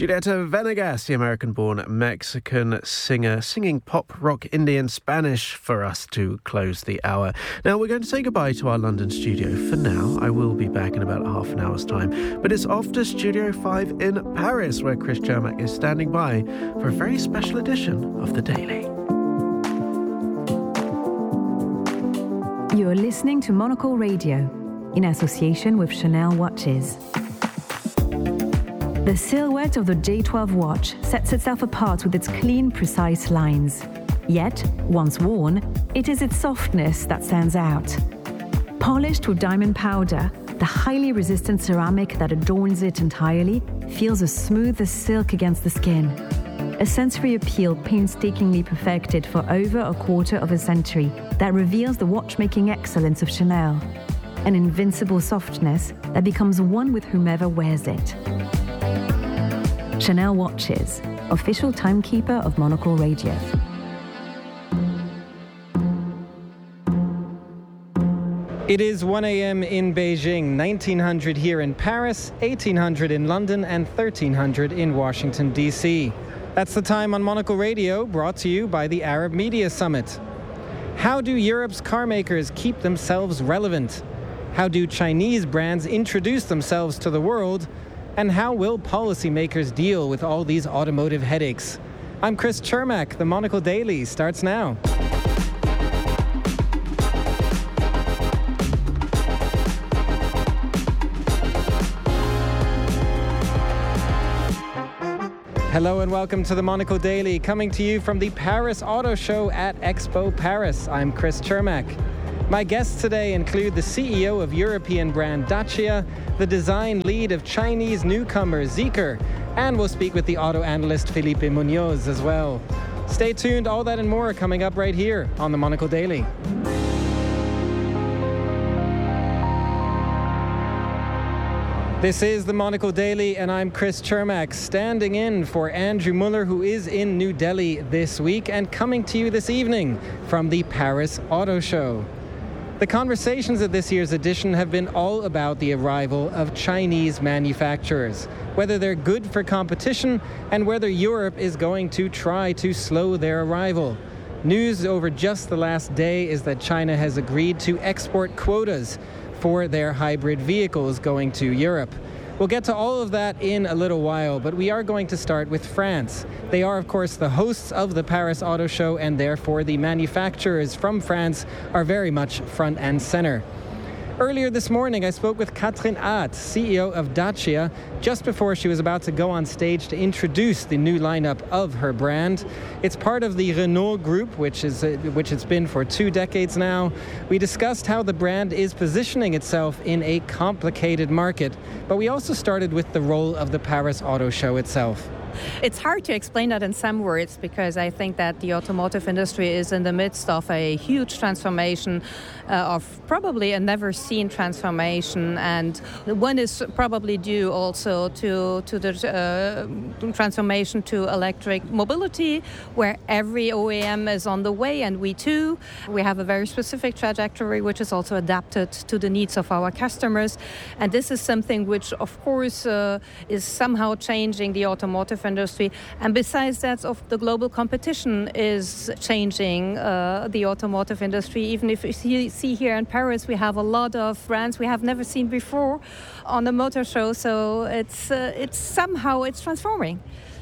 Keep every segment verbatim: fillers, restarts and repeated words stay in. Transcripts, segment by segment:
Julieta Venegas, the American-born Mexican singer, singing pop, rock, indie and Spanish for us to close the hour. Now, we're going to say goodbye to our London studio for now. I will be back in about half an hour's time. But it's off to Studio five in Paris, where Chris Cermak is standing by for a very special edition of The Daily. You're listening to Monocle Radio, in association with Chanel Watches. The silhouette of the J twelve watch sets itself apart with its clean, precise lines. Yet, once worn, it is its softness that stands out. Polished with diamond powder, the highly resistant ceramic that adorns it entirely feels as smooth as silk against the skin. A sensory appeal painstakingly perfected for over a quarter of a century that reveals the watchmaking excellence of Chanel. An invincible softness that becomes one with whomever wears it. Chanel Watches, official timekeeper of Monocle Radio. It is one a.m. in Beijing, nineteen hundred here in Paris, eighteen hundred in London, and thirteen hundred in Washington, D C. That's the time on Monocle Radio, brought to you by the Arab Media Summit. How do Europe's car makers keep themselves relevant? How do Chinese brands introduce themselves to the world? And how will policymakers deal with all these automotive headaches? I'm Chris Cermak. The Monocle Daily starts now. Hello and welcome to the Monocle Daily, coming to you from the Paris Auto Show at Expo Paris. I'm Chris Cermak. My guests today include the C E O of European brand Dacia, the design lead of Chinese newcomer Zeekr, and we'll speak with the auto analyst Felipe Munoz as well. Stay tuned, all that and more coming up right here on the Monocle Daily. This is the Monocle Daily, and I'm Chris Cermak, standing in for Andrew Muller, who is in New Delhi this week and coming to you this evening from the Paris Auto Show. The conversations at this year's edition have been all about the arrival of Chinese manufacturers, whether they're good for competition and whether Europe is going to try to slow their arrival. News over just the last day is that China has agreed to export quotas for their hybrid vehicles going to Europe. We'll get to all of that in a little while, but we are going to start with France. They are, of course, the hosts of the Paris Auto Show, and therefore the manufacturers from France are very much front and center. Earlier this morning, I spoke with Katrin Ath, C E O of Dacia, just before she was about to go on stage to introduce the new lineup of her brand. It's part of the Renault Group, which is uh, which it's been for two decades now. We discussed how the brand is positioning itself in a complicated market, but we also started with the role of the Paris Auto Show itself. It's hard to explain that in some words, because I think that the automotive industry is in the midst of a huge transformation, uh, of probably a never-seen transformation, and one is probably due also to, to the uh, transformation to electric mobility, where every O E M is on the way, and we too. We have a very specific trajectory which is also adapted to the needs of our customers, and this is something which, of course, uh, is somehow changing the automotive industry. And besides that, of the global competition is changing uh, the automotive industry. Even if you see, see here in Paris, we have a lot of brands we have never seen before on the motor show. So it's uh, it's somehow it's transforming.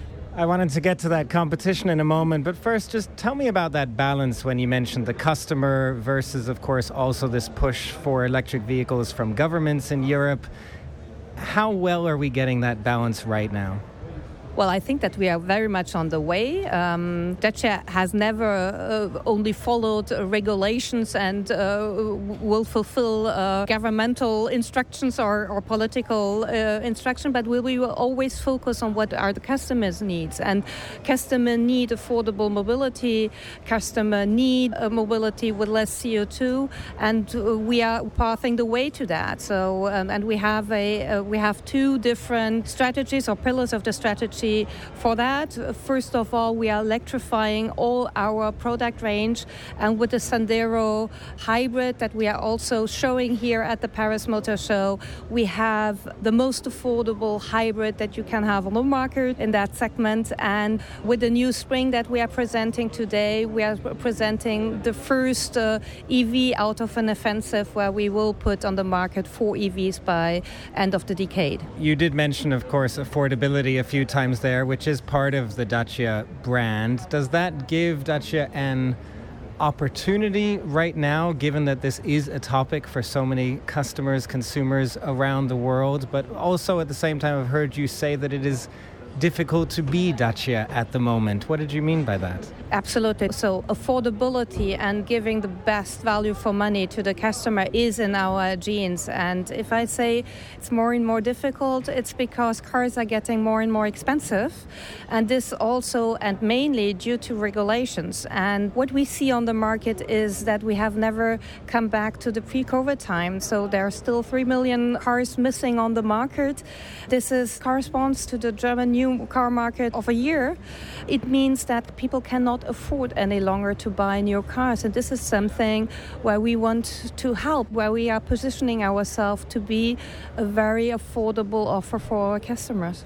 I wanted to get to that competition in a moment, but first, just tell me about that balance when you mentioned the customer versus, of course, also this push for electric vehicles from governments in Europe. How well are we getting that balance right now? Well, I think that we are very much on the way. Um, Dacia has never uh, only followed uh, regulations and uh, will fulfill uh, governmental instructions or, or political uh, instruction, but we will always focus on what are the customers' needs. And customer need affordable mobility, customer need a mobility with less C O two, and uh, we are pathing the way to that. So, um, and we have a uh, we have two different strategies or pillars of the strategy. industry. For that, first of all, we are electrifying all our product range, and with the Sandero hybrid that we are also showing here at the Paris Motor Show, we have the most affordable hybrid that you can have on the market in that segment. And with the new Spring that we are presenting today, we are presenting the first uh, E V out of an offensive where we will put on the market four E Vs by end of the decade. You did mention, of course, affordability a few times there, which is part of the Dacia brand. Does that give Dacia an opportunity right now, given that this is a topic for so many customers, consumers around the world? But also at the same time, I've heard you say that it is difficult to be Dacia at the moment. What did you mean by that? Absolutely. So affordability and giving the best value for money to the customer is in our genes. And if I say it's more and more difficult, it's because cars are getting more and more expensive. And this also, and mainly due to regulations. And what we see on the market is that we have never come back to the pre-COVID time. So there are still three million cars missing on the market. This is corresponds to the German new car market of a year. It means that people cannot afford any longer to buy new cars, and this is something where we want to help, where we are positioning ourselves to be a very affordable offer for our customers.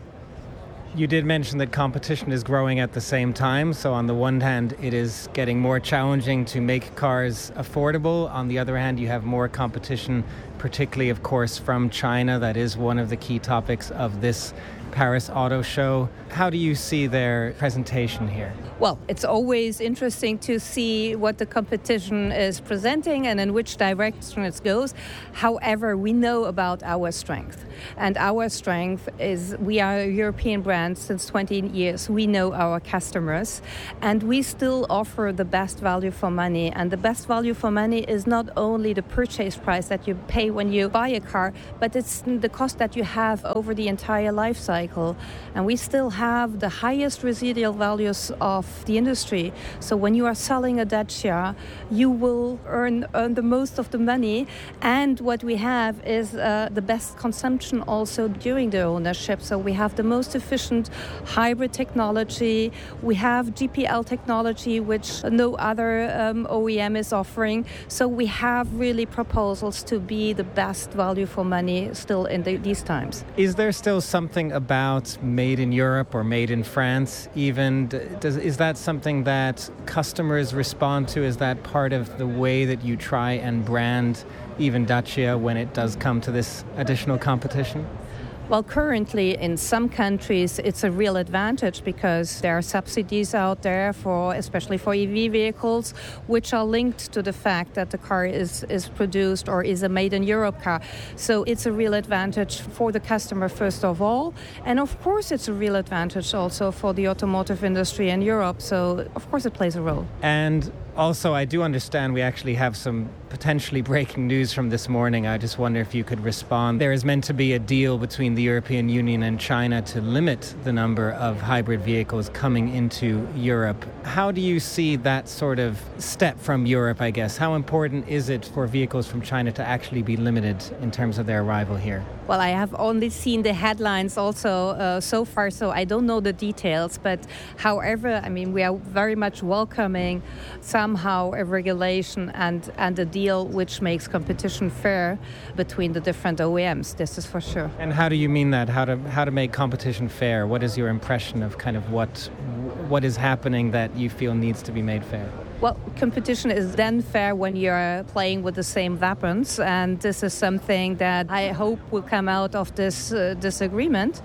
You did mention that competition is growing at the same time. So on the one hand, it is getting more challenging to make cars affordable. On the other hand, you have more competition, particularly, of course, from China. That is one of the key topics of this Paris Auto Show. How do you see their presentation here? Well, it's always interesting to see what the competition is presenting and in which direction it goes. However, we know about our strength. And our strength is we are a European brand since twenty years. We know our customers, and we still offer the best value for money. And the best value for money is not only the purchase price that you pay when you buy a car, but it's the cost that you have over the entire life cycle. And we still have the highest residual values of the industry. So when you are selling a Dacia, you will earn, earn the most of the money. And what we have is uh, the best consumption also during the ownership. So we have the most efficient hybrid technology. We have G P L technology, which no other um, O E M is offering. So we have really proposals to be the best value for money still in the, these times. Is there still something about made in Europe or made in France even? Does, is that something that customers respond to? Is that part of the way that you try and brand even Dacia when it does come to this additional competition? Well, currently in some countries it's a real advantage because there are subsidies out there for, especially for E V vehicles, which are linked to the fact that the car is, is produced or is a made in Europe car. So it's a real advantage for the customer first of all, and of course it's a real advantage also for the automotive industry in Europe. So of course it plays a role. And also, I do understand we actually have some potentially breaking news from this morning. I just wonder if you could respond. There is meant to be a deal between the European Union and China to limit the number of hybrid vehicles coming into Europe. How do you see that sort of step from Europe, I guess? How important is it for vehicles from China to actually be limited in terms of their arrival here? Well, I have only seen the headlines also uh, so far, so I don't know the details. But however, I mean, we are very much welcoming somehow a regulation and, and a deal which makes competition fair between the different O E Ms. This is for sure. And how do you mean that? How to how to make competition fair? What is your impression of kind of what what is happening that you feel needs to be made fair? Well, competition is then fair when you're playing with the same weapons, and this is something that I hope will come out of this uh, disagreement.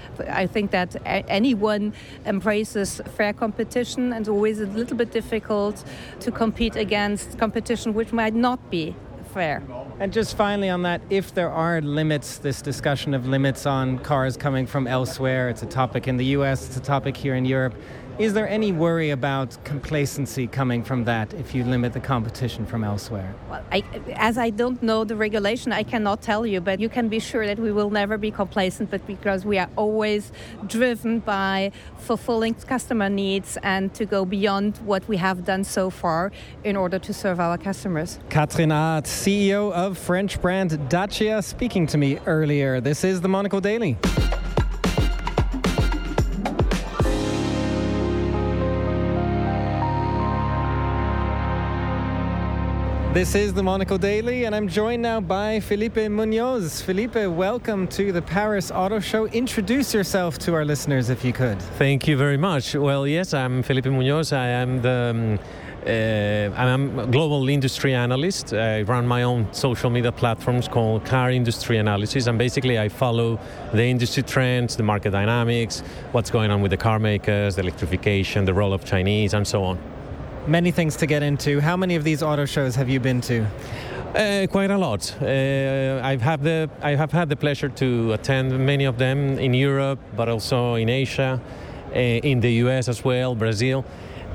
I think that a- anyone embraces fair competition, and it's always a little bit difficult to compete against competition which might not be fair. And just finally on that, if there are limits, this discussion of limits on cars coming from elsewhere, it's a topic in the U S, it's a topic here in Europe. Is there any worry about complacency coming from that if you limit the competition from elsewhere? Well, I, as I don't know the regulation, I cannot tell you, but you can be sure that we will never be complacent, but because we are always driven by fulfilling customer needs and to go beyond what we have done so far in order to serve our customers. Katrin Aert, C E O of French brand Dacia, speaking to me earlier. This is the Monocle Daily. This is the Monocle Daily, and I'm joined now by Felipe Munoz. Felipe, welcome to the Paris Auto Show. Introduce yourself to our listeners, if you could. Thank you very much. Well, yes, I'm Felipe Munoz. I am the um, uh, I'm a global industry analyst. I run my own social media platforms called Car Industry Analysis, and basically I follow the industry trends, the market dynamics, what's going on with the car makers, the electrification, the role of Chinese, and so on. Many things to get into. How many of these auto shows have you been to? Uh, quite a lot. Uh, I've had the I have had the pleasure to attend many of them in Europe, but also in Asia, uh, in the U S as well, Brazil.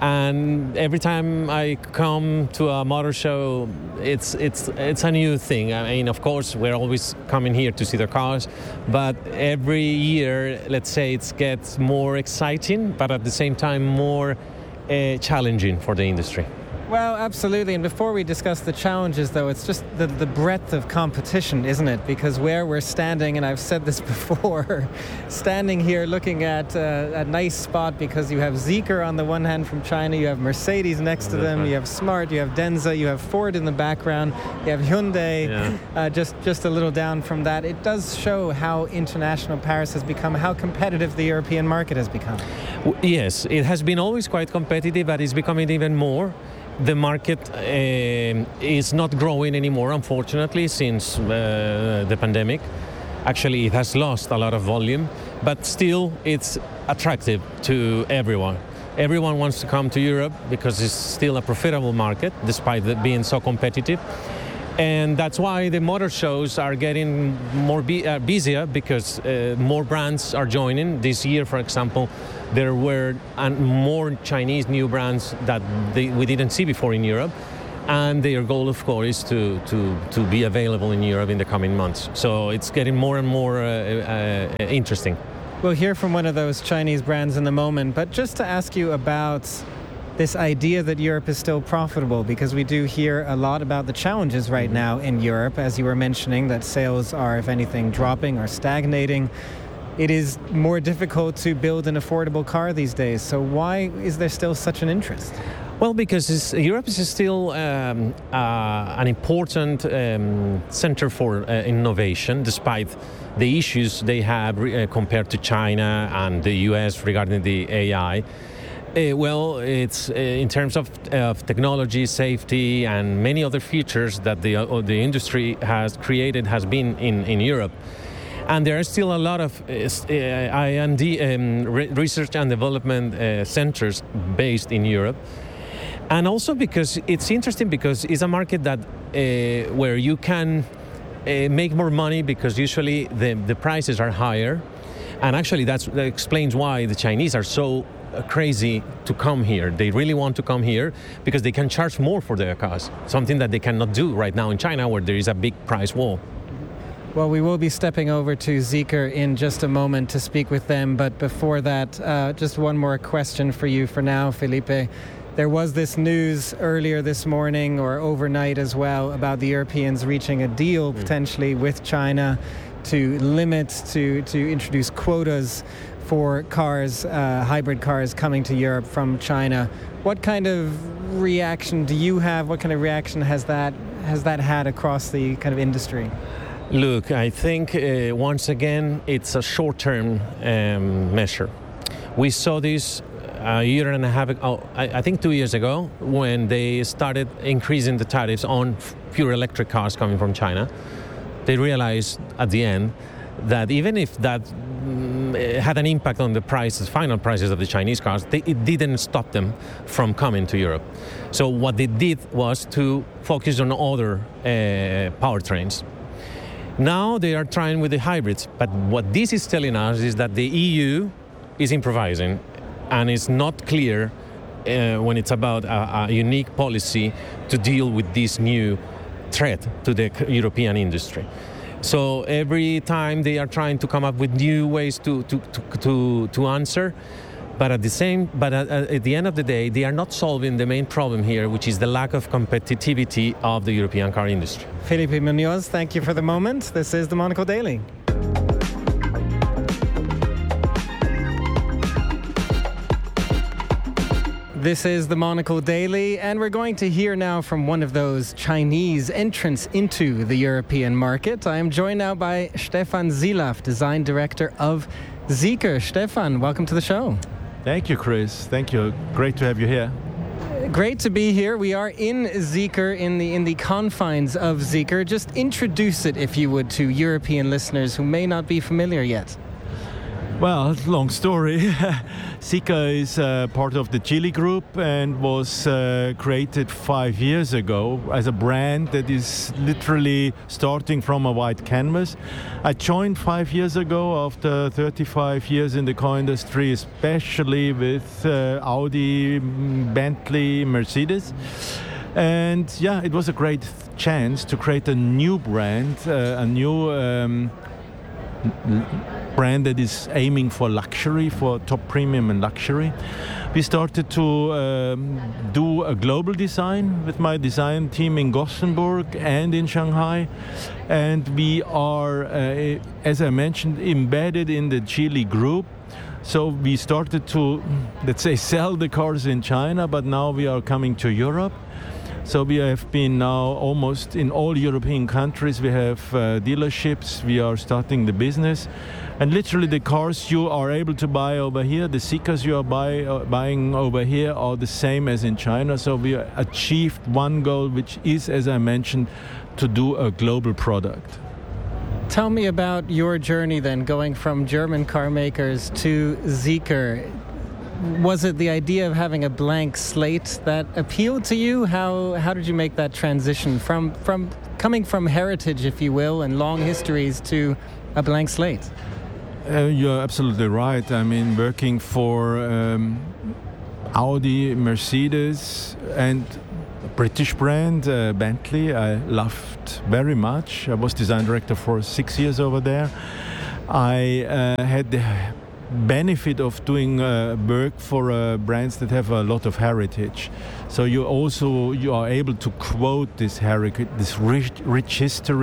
And every time I come to a motor show, it's it's it's a new thing. I mean, of course, we're always coming here to see the cars, but every year, let's say, it gets more exciting, but at the same time more Uh, challenging for the industry. Well, absolutely. And before we discuss the challenges, though, it's just the, the breadth of competition, isn't it? Because where we're standing, and I've said this before, standing here looking at uh, a nice spot because you have Zeekr on the one hand from China, you have Mercedes next to them, you have Smart, you have Denza, you have Ford in the background, you have Hyundai yeah. uh, just, just a little down from that. It does show how international Paris has become, how competitive the European market has become. Yes, it has been always quite competitive, but it's becoming even more. The market uh, is not growing anymore, unfortunately, since uh, the pandemic. Actually, it has lost a lot of volume, but still it's attractive to everyone. Everyone wants to come to Europe because it's still a profitable market, despite it being so competitive. And that's why the motor shows are getting more be- uh, busier because uh, more brands are joining. This year, for example, there were uh, more Chinese new brands that they, we didn't see before in Europe. And their goal, of course, is to, to, to be available in Europe in the coming months. So it's getting more and more uh, uh, interesting. We'll hear from one of those Chinese brands in a moment. But just to ask you about this idea that Europe is still profitable, because we do hear a lot about the challenges right now in Europe, as you were mentioning, that sales are, if anything, dropping or stagnating. It is more difficult to build an affordable car these days. So why is there still such an interest? Well, because it's, Europe is still um, uh, an important um, center for uh, innovation, despite the issues they have uh, compared to China and the U S regarding the A I. Uh, well, it's uh, in terms of, of technology, safety, and many other features that the uh, the industry has created has been in, in Europe. And there are still a lot of uh, I and D um, re- research and development uh, centers based in Europe. And also because it's interesting because it's a market that uh, where you can uh, make more money because usually the, the prices are higher. And actually that's, that explains why the Chinese are so crazy to come here. They really want to come here because they can charge more for their cars, something that they cannot do right now in China where there is a big price war. Well, we will be stepping over to Zeekr in just a moment to speak with them, but before that, uh, just one more question for you for now, Felipe. There was this news earlier this morning or overnight as well about the Europeans reaching a deal mm. potentially with China to limit, to, to introduce quotas for cars, uh, hybrid cars coming to Europe from China. What kind of reaction do you have? What kind of reaction has that has that had across the kind of industry? Look, I think uh, once again it's a short-term um, measure. We saw this a year and a half ago, oh, I, I think two years ago, when they started increasing the tariffs on pure electric cars coming from China. They realized at the end that even if that mm, had an impact on the prices, final prices of the Chinese cars, they, it didn't stop them from coming to Europe. So what they did was to focus on other uh, powertrains. Now they are trying with the hybrids, but what this is telling us is that the E U is improvising, and it's not clear uh, when it's about a, a unique policy to deal with this new threat to the European industry. So every time they are trying to come up with new ways to to to to, to answer, but at the same, but at, at the end of the day, they are not solving the main problem here, which is the lack of competitivity of the European car industry. Felipe Munoz, thank you for the moment. This is the Monocle Daily. This is the Monocle Daily, and we're going to hear now from one of those Chinese entrants into the European market. I am joined now by Stefan Silaf, Design Director of Zeekr. Stefan, welcome to the show. Thank you, Chris. Thank you. Great to have you here. Great to be here. We are in Zeekr, in the in the confines of Zeekr. Just introduce it, if you would, to European listeners who may not be familiar yet. Well, long story. Zeekr is uh, part of the Geely Group and was uh, created five years ago as a brand that is literally starting from a white canvas. I joined five years ago after thirty-five years in the car industry, especially with uh, Audi, Bentley, Mercedes. And yeah, it was a great chance to create a new brand, uh, a new um, brand that is aiming for luxury, for top premium and luxury. We started to um, do a global design with my design team in Gothenburg and in Shanghai. And we are, uh, as I mentioned, embedded in the Geely Group. So we started to, let's say, sell the cars in China, but now we are coming to Europe. So we have been now almost in all European countries. We have uh, dealerships. We are starting the business. And literally the cars you are able to buy over here, the Zeekrs you are buy, uh, buying over here are the same as in China. So we achieved one goal, which is, as I mentioned, to do a global product. Tell me about your journey then, going from German car makers to Zeekr. Was it the idea of having a blank slate that appealed to you? How how did you make that transition from from coming from heritage, if you will, and long histories to a blank slate? Uh, you're absolutely right. I mean, working for um, Audi, Mercedes, and a British brand, uh, Bentley, I loved very much. I was design director for six years over there. I uh, had the benefit of doing uh, work for uh, brands that have a lot of heritage. So you also you are able to quote this heritage, this rich, rich history.